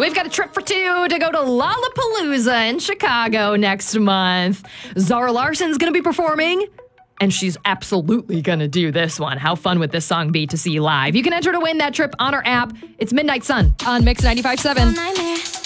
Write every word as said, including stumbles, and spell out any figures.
We've got a trip for two to go to Lollapalooza in Chicago next month. Zara Larson's going to be performing, and she's absolutely going to do this one. How fun would this song be to see live? You can enter to win that trip on our app. It's Midnight Sun on Mix ninety-five point seven.